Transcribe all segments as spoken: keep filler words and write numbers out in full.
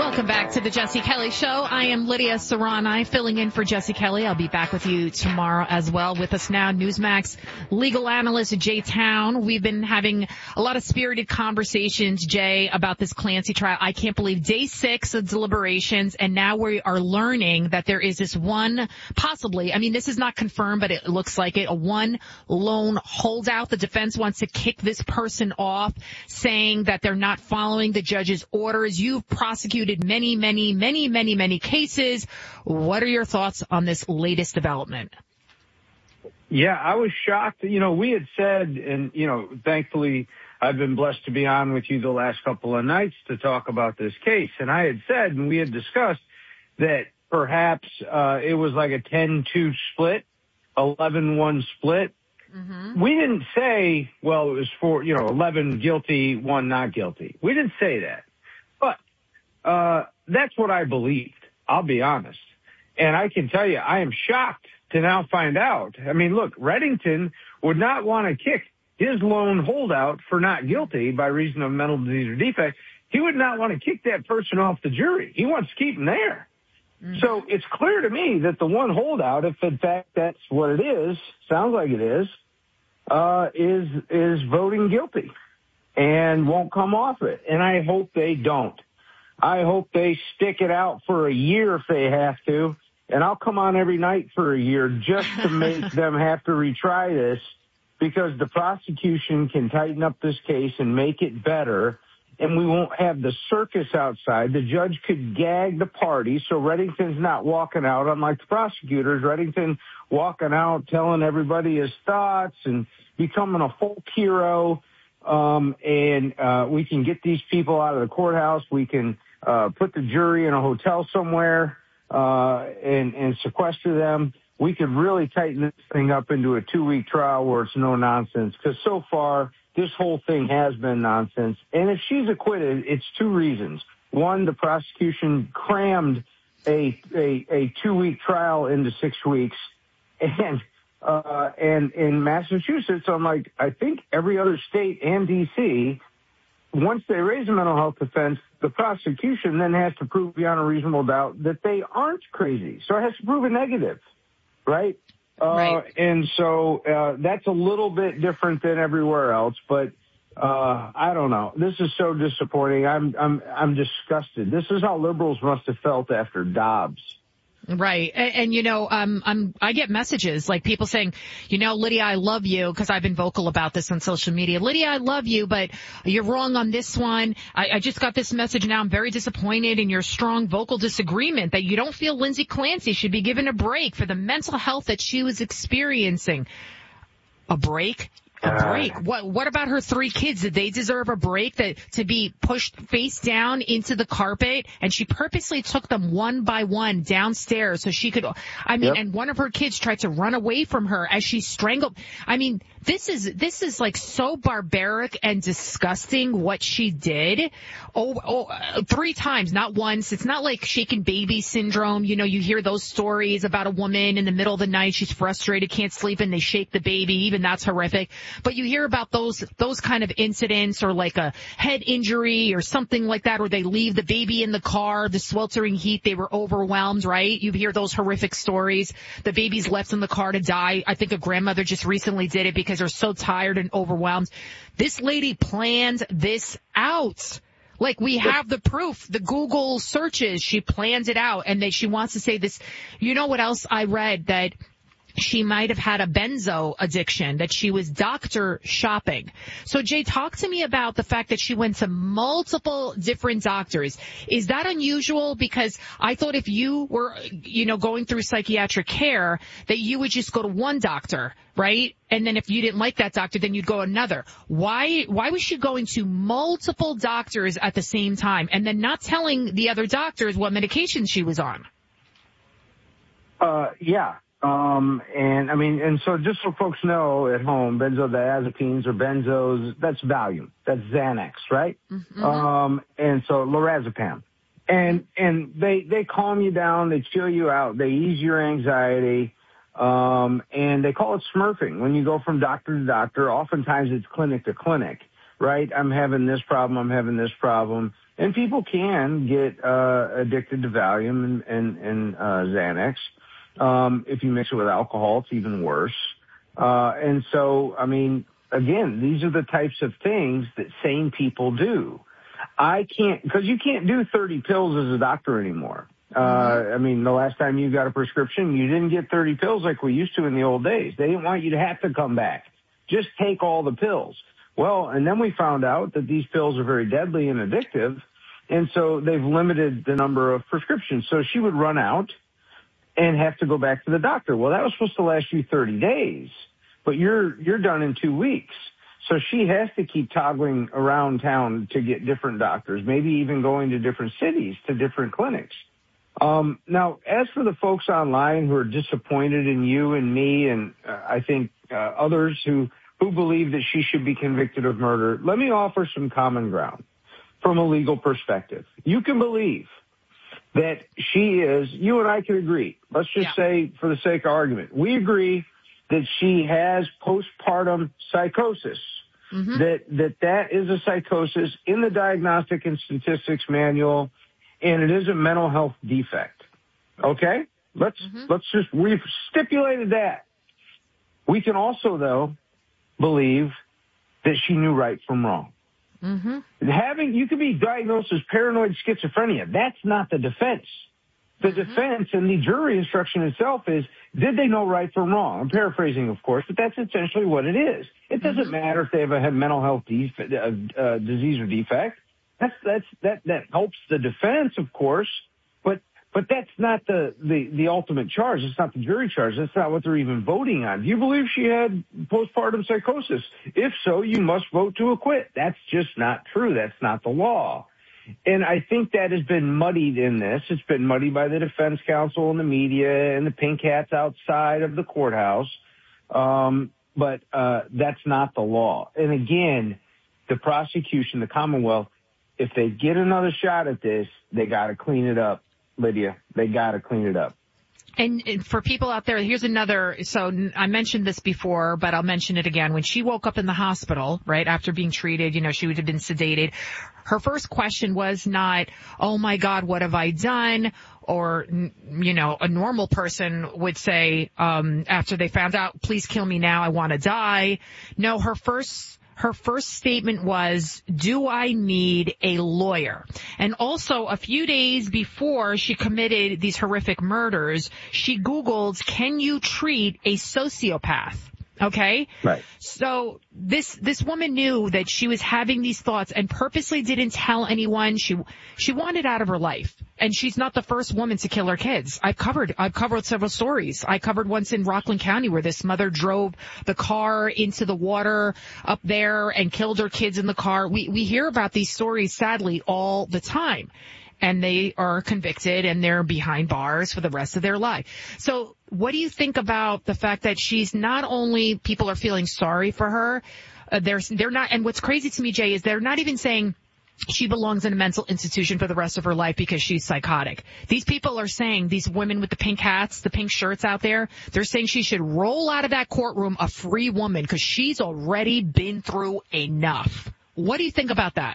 Welcome back to the Jesse Kelly Show. I am Lydia Serrani, filling in for Jesse Kelly. I'll be back with you tomorrow as well. With us now, Newsmax legal analyst Jay Town. We've been having a lot of spirited conversations, Jay, about this Clancy trial. I can't believe day six of deliberations, and now we are learning that there is this one, possibly, I mean, this is not confirmed, but it looks like it, a one lone holdout. The defense wants to kick this person off, saying that they're not following the judge's orders. You've prosecuted many, many, many, many, many cases. What are your thoughts on this latest development? Yeah, I was shocked. You know, we had said, and, you know, thankfully I've been blessed to be on with you the last couple of nights to talk about this case. And I had said, and we had discussed that perhaps uh, it was like a ten two split, eleven one split. Mm-hmm. We didn't say, well, it was for, you know, eleven guilty, one not guilty. We didn't say that. But Uh, that's what I believed. I'll be honest. And I can tell you, I am shocked to now find out. I mean, look, Reddington would not want to kick his lone holdout for not guilty by reason of mental disease or defect. He would not want to kick that person off the jury. He wants to keep him there. Mm-hmm. So it's clear to me that the one holdout, if in fact that's what it is, sounds like it is, uh, is, is voting guilty and won't come off it. And I hope they don't. I hope they stick it out for a year if they have to, and I'll come on every night for a year just to make them have to retry this, because the prosecution can tighten up this case and make it better, and we won't have the circus outside. The judge could gag the party so Reddington's not walking out, unlike the prosecutors. Reddington walking out, telling everybody his thoughts and becoming a folk hero. Um, and uh, we can get these people out of the courthouse. We can uh, put the jury in a hotel somewhere uh, and, and sequester them. We could really tighten this thing up into a two-week trial where it's no nonsense, because so far this whole thing has been nonsense. And if she's acquitted, it's two reasons. One, the prosecution crammed a, a, a two-week trial into six weeks, and Uh, and in Massachusetts, unlike I think every other state and D C, once they raise a mental health defense, the prosecution then has to prove beyond a reasonable doubt that they aren't crazy. So it has to prove a negative, right? Uh, right. And so uh, that's a little bit different than everywhere else, but uh, I don't know. This is so disappointing. I'm I'm I'm disgusted. This is how liberals must have felt after Dobbs. Right. And, and you know, um, I'm, I get messages like people saying, you know, Lydia, I love you, because I've been vocal about this on social media. Lydia, I love you, but you're wrong on this one. I, I just got this message now. I'm very disappointed in your strong vocal disagreement that you don't feel Lindsay Clancy should be given a break for the mental health that she was experiencing. A break? A break. What what about her three kids? Did they deserve a break, that to be pushed face down into the carpet? And she purposely took them one by one downstairs so she could, I mean, yep. And one of her kids tried to run away from her as she strangled. I mean, this is, this is like so barbaric and disgusting what she did. Oh, oh, three times, not once. It's not like shaken baby syndrome. You know, you hear those stories about a woman in the middle of the night, she's frustrated, can't sleep, and they shake the baby. Even that's horrific. But you hear about those, those kind of incidents, or like a head injury or something like that, or they leave the baby in the car, the sweltering heat, they were overwhelmed, right? You hear those horrific stories. The baby's left in the car to die. I think a grandmother just recently did it because they're so tired and overwhelmed. This lady planned this out. Like, we have the proof, the Google searches, she plans it out, and that she wants to say this. You know what else I read? That she might have had a benzo addiction, that she was doctor shopping. So, Jay, talk to me about the fact that she went to multiple different doctors. Is that unusual? Because I thought if you were, you know, going through psychiatric care, that you would just go to one doctor, right? And then if you didn't like that doctor, then you'd go another. Why, why was she going to multiple doctors at the same time and then not telling the other doctors what medication she was on? Uh, yeah. Um, and I mean, and so just so folks know at home, benzodiazepines or benzos, that's Valium, that's Xanax, right? Mm-hmm. Um, and so lorazepam. And, and they, they calm you down, they chill you out, they ease your anxiety, um, and they call it smurfing. When you go from doctor to doctor, oftentimes it's clinic to clinic, right? I'm having this problem, I'm having this problem. And people can get uh, addicted to Valium and, and, and uh, Xanax. Um, if you mix it with alcohol, it's even worse. Uh, and so, I mean, again, these are the types of things that sane people do. I can't, because you can't do thirty pills as a doctor anymore. Uh, I mean, the last time you got a prescription, you didn't get thirty pills like we used to in the old days. They didn't want you to have to come back. Just take all the pills. Well, and then we found out that these pills are very deadly and addictive, and so they've limited the number of prescriptions. So she would run out and have to go back to the doctor. Well, that was supposed to last you thirty days, but you're you're done in two weeks. So she has to keep toggling around town to get different doctors, maybe even going to different cities, to different clinics. Um, now, as for the folks online who are disappointed in you and me and uh, I think uh, others who, who believe that she should be convicted of murder, let me offer some common ground from a legal perspective. You can believe that she is, you and I can agree. Let's just yeah. say, for the sake of argument, we agree that she has postpartum psychosis, mm-hmm. that, that that is a psychosis in the Diagnostic and Statistics Manual, and it is a mental health defect. Okay? Let's, mm-hmm. let's just, we've stipulated that. We can also, though, believe that she knew right from wrong. Mm-hmm. Having, you could be diagnosed as paranoid schizophrenia. That's not the defense. The mm-hmm. defense and the jury instruction itself is, did they know right from wrong? I'm paraphrasing, of course, but that's essentially what it is. It doesn't mm-hmm. matter if they have a mental health def- uh, uh, disease or defect. That's, that's, that, that helps the defense, of course, but, but that's not the, the, the ultimate charge. It's not the jury charge. That's not what they're even voting on. Do you believe she had postpartum psychosis? If so, you must vote to acquit. That's just not true. That's not the law. And I think that has been muddied in this. It's been muddied by the defense counsel and the media and the pink hats outside of the courthouse. Um, but, uh, that's not the law. And again, the prosecution, the Commonwealth, if they get another shot at this, they got to clean it up, Lydia. They got to clean it up. And for people out there, here's another, so I mentioned this before, but I'll mention it again. When she woke up in the hospital, right, after being treated, you know, she would have been sedated. Her first question was not, oh my God, what have I done? Or, you know, a normal person would say, um, after they found out, please kill me now, I want to die. No, her first Her first statement was, do I need a lawyer? And also, a few days before she committed these horrific murders, she Googled, can you treat a sociopath? Okay? Right. So this, this woman knew that she was having these thoughts and purposely didn't tell anyone. She, she wanted out of her life. And she's not the first woman to kill her kids. I've covered, I've covered several stories. I covered once in Rockland County where this mother drove the car into the water up there and killed her kids in the car. We, we hear about these stories, sadly, all the time. And they are convicted and they're behind bars for the rest of their life. So what do you think about the fact that she's not only, people are feeling sorry for her, uh, they're, they're not, and what's crazy to me, Jay, is they're not even saying she belongs in a mental institution for the rest of her life because she's psychotic. These people are saying, these women with the pink hats, the pink shirts out there, they're saying she should roll out of that courtroom a free woman because she's already been through enough. What do you think about that?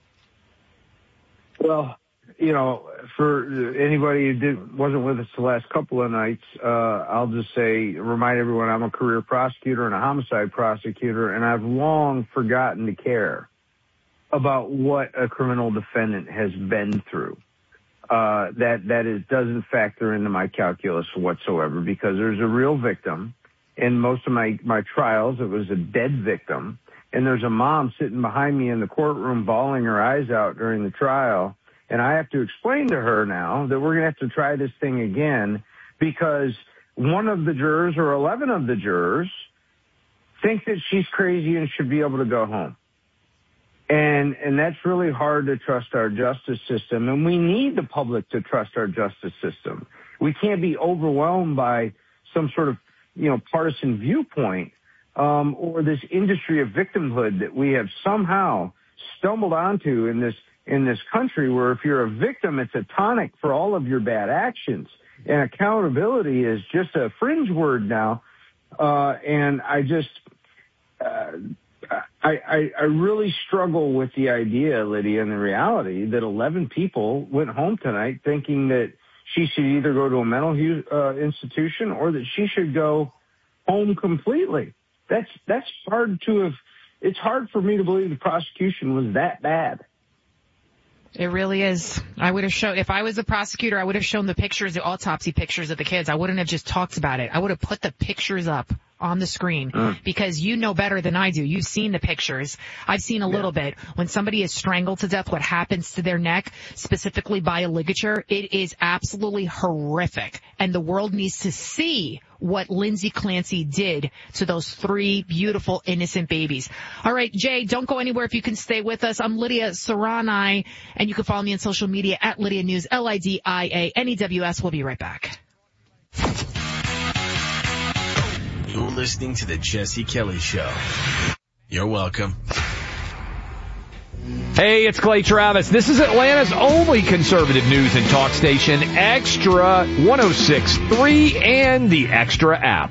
Well, you know, for anybody who did, wasn't with us the last couple of nights, uh, I'll just say, remind everyone I'm a career prosecutor and a homicide prosecutor, and I've long forgotten to care about what a criminal defendant has been through. Uh, that, that is, doesn't factor into my calculus whatsoever because there's a real victim. In most of my, my trials, it was a dead victim. And there's a mom sitting behind me in the courtroom bawling her eyes out during the trial. And I have to explain to her now that we're going to have to try this thing again because one of the jurors or eleven of the jurors think that she's crazy and should be able to go home. And, and that's really hard to trust our justice system. And we need the public to trust our justice system. We can't be overwhelmed by some sort of, you know, partisan viewpoint, um, or this industry of victimhood that we have somehow stumbled onto in this, in this country where if you're a victim, it's a tonic for all of your bad actions. And accountability is just a fringe word now. Uh, and I just, uh, I, I, I really struggle with the idea, Lydia, and the reality that eleven people went home tonight thinking that she should either go to a mental uh, institution or that she should go home completely. That's that's hard to have. It's hard for me to believe the prosecution was that bad. It really is. I would have shown, if I was a prosecutor, I would have shown the pictures, the autopsy pictures of the kids. I wouldn't have just talked about it. I would have put the pictures up on the screen mm. because you know better than I do. You've seen the pictures. I've seen a yeah. little bit. When somebody is strangled to death, what happens to their neck, specifically by a ligature, it is absolutely horrific. And the world needs to see what Lindsay Clancy did to those three beautiful, innocent babies. All right, Jay, don't go anywhere if you can stay with us. I'm Lydia Serrani, and you can follow me on social media at Lydia News, L I D I A N E W S. We'll be right back. You're listening to the Jesse Kelly Show. You're welcome. Hey, it's Clay Travis. This is Atlanta's only conservative news and talk station, Extra one oh six point three and the Extra app.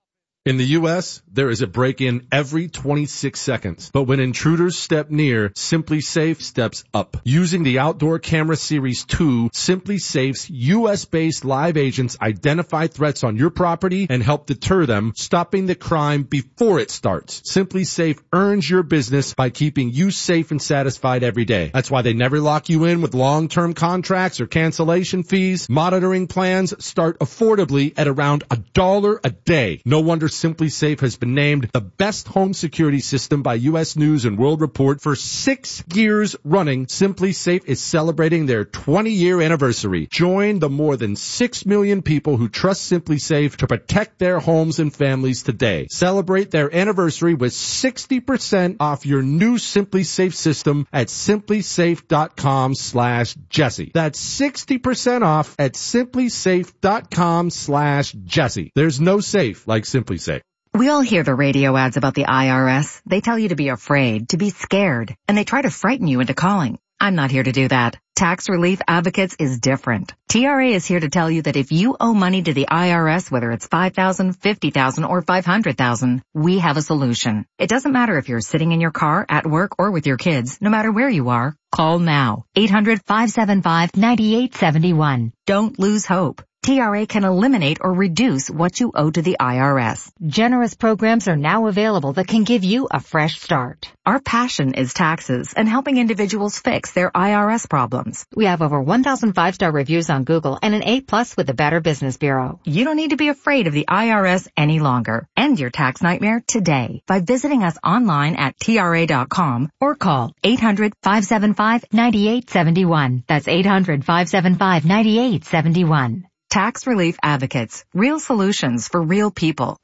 In the U S, there is a break-in every twenty-six seconds. But when intruders step near, SimpliSafe steps up. Using the Outdoor Camera Series two, SimpliSafe's U S-based live agents identify threats on your property and help deter them, stopping the crime before it starts. SimpliSafe earns your business by keeping you safe and satisfied every day. That's why they never lock you in with long-term contracts or cancellation fees. Monitoring plans start affordably at around a dollar a day. No wonder SimpliSafe has been named the best home security system by U S News and World Report for six years running. SimpliSafe is celebrating their twenty-year anniversary. Join the more than six million people who trust SimpliSafe to protect their homes and families today. Celebrate their anniversary with sixty percent off your new SimpliSafe system at SimpliSafe.com slash Jesse. That's sixty percent off at SimpliSafe.com slash Jesse. There's no safe like SimpliSafe. We all hear the radio ads about the I R S. They tell you to be afraid, to be scared, and they try to frighten you into calling. I'm not here to do that. Tax Relief Advocates is different. T R A is here to tell you that if you owe money to the I R S, whether it's five thousand dollars, fifty thousand dollars, or five hundred thousand dollars, we have a solution. It doesn't matter if you're sitting in your car, at work, or with your kids. No matter where you are, call now. eight hundred, five seven five, nine eight seven one. Don't lose hope. T R A can eliminate or reduce what you owe to the I R S. Generous programs are now available that can give you a fresh start. Our passion is taxes and helping individuals fix their I R S problems. We have over one thousand five-star reviews on Google and an A plus with the Better Business Bureau. You don't need to be afraid of the I R S any longer. End your tax nightmare today by visiting us online at T R A dot com or call eight hundred, five seven five, nine eight seven one. That's eight hundred, five seven five, nine eight seven one. Tax Relief Advocates. Real solutions for real people.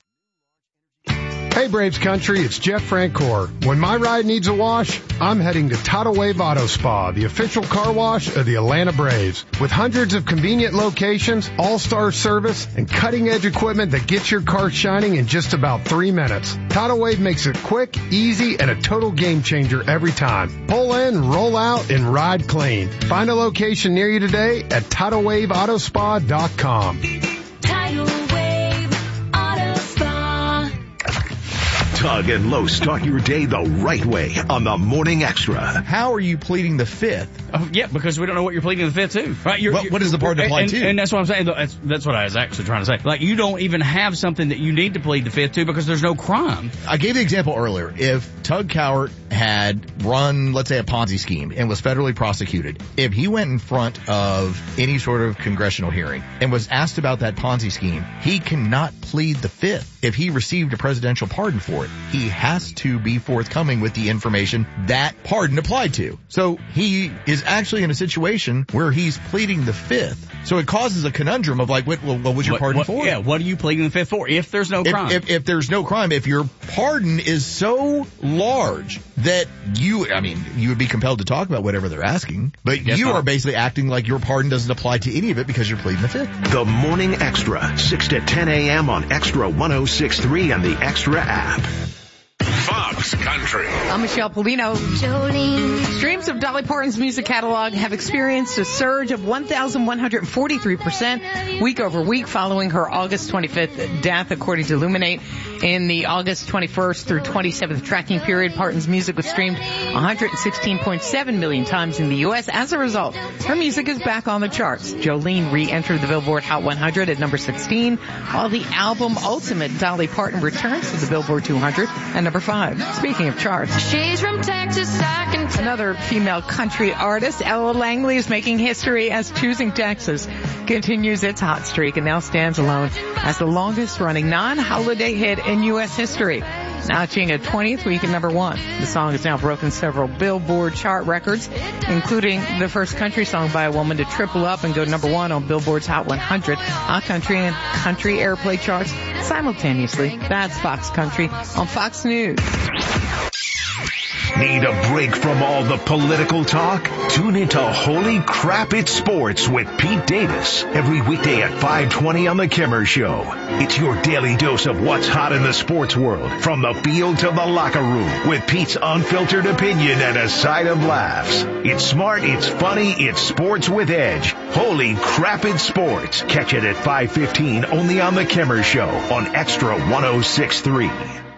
Hey Braves Country, it's Jeff Francoeur. When my ride needs a wash, I'm heading to Tidal Wave Auto Spa, the official car wash of the Atlanta Braves. With hundreds of convenient locations, all-star service, and cutting-edge equipment that gets your car shining in just about three minutes. Tidal Wave makes it quick, easy, and a total game changer every time. Pull in, roll out, and ride clean. Find a location near you today at tidal wave auto spa dot com. Tidal Wave Auto Spa. Tug and Lowe start your day the right way on the Morning Extra. How are you pleading the fifth? Oh, yeah, because we don't know what you're pleading the fifth to. Right? You're, what, you're, what is the part to apply and, to? And that's what I'm saying. That's, that's what I was actually trying to say. Like, you don't even have something that you need to plead the fifth to because there's no crime. I gave the example earlier. If Tug Cowart had run, let's say, a Ponzi scheme and was federally prosecuted, if he went in front of any sort of congressional hearing and was asked about that Ponzi scheme, he cannot plead the fifth. If he received a presidential pardon for it, he has to be forthcoming with the information that pardon applied to. So he is actually in a situation where he's pleading the fifth. So it causes a conundrum of like, what, what was your what, pardon what, for? Yeah, what are you pleading the fifth for if there's no crime? If, if, if there's no crime, if your pardon is so large that you, I mean, you would be compelled to talk about whatever they're asking, but you not. are basically acting like your pardon doesn't apply to any of it because you're pleading the fifth. The Morning Extra, six to ten a.m. on Extra one oh six point three and the Extra app. Fox Fox Country. I'm Michelle Polino. Jolene. Streams of Dolly Parton's music catalog have experienced a surge of one thousand one hundred forty-three percent week over week following her August twenty-fifth death, according to Illuminate. In the August twenty-first through twenty-seventh tracking period, Parton's music was streamed one hundred sixteen point seven million times in the U S. As a result, her music is back on the charts. Jolene re-entered the Billboard Hot one hundred at number sixteen, while the album Ultimate Dolly Parton returns to the Billboard two hundred at number five. Speaking of charts, She's from Texas, I can tell. Another female country artist, Ella Langley, is making history as Choosing Texas continues its hot streak and now stands alone as the longest-running non-holiday hit in U S history, notching a twentieth week at number one. The song has now broken several Billboard chart records, including the first country song by a woman to triple up and go number one on Billboard's Hot one hundred, Hot Country, and Country Airplay charts simultaneously. That's Fox Country on Fox News. Need a break from all the political talk? Tune into Holy Crap It's Sports with Pete Davis every weekday at five twenty on The Kimmer Show. It's your daily dose of what's hot in the sports world, from the field to the locker room, with Pete's unfiltered opinion and a side of laughs. It's smart, it's funny, it's sports with edge. Holy Crap It's Sports. Catch it at five fifteen only on The Kimmer Show on Extra one oh six point three.